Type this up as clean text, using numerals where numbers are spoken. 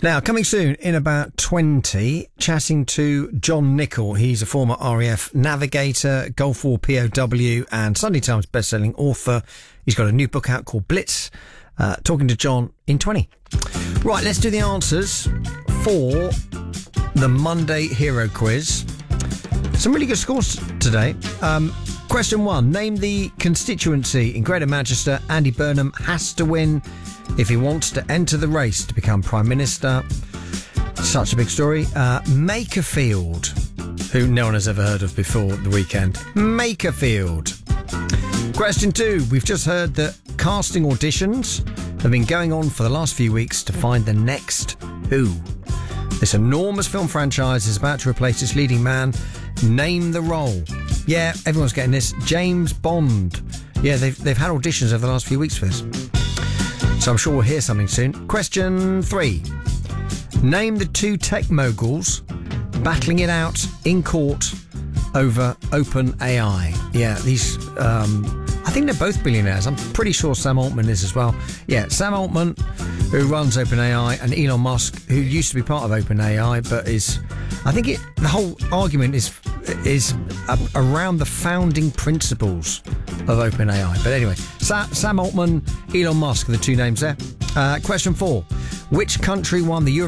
Now, coming soon in about 20, chatting to John Nichol. He's a former RAF navigator, Gulf War POW and Sunday Times bestselling author. He's got a new book out called Blitz. Talking to John in 20. Right, let's do the answers for the Monday Hero Quiz. Some really good scores today. Question 1. Name the constituency in Greater Manchester Andy Burnham has to win if he wants to enter the race to become Prime Minister. Such a big story. Makerfield, who no one has ever heard of before the weekend. Makerfield. Question 2. We've just heard that casting auditions have been going on for the last few weeks to find the next Who. This enormous film franchise is about to replace its leading man. Name the role. Yeah, everyone's getting this. James Bond. Yeah, they've had auditions over the last few weeks for this. So I'm sure we'll hear something soon. Question 3. Name the two tech moguls battling it out in court over OpenAI. Yeah, these... I think they're both billionaires. I'm pretty sure Sam Altman is as well. Yeah, Sam Altman, who runs OpenAI, and Elon Musk, who used to be part of OpenAI, but is... I think the whole argument is around the founding principles of OpenAI. But anyway, Sam Altman, Elon Musk are the two names there. Question 4. Which country won the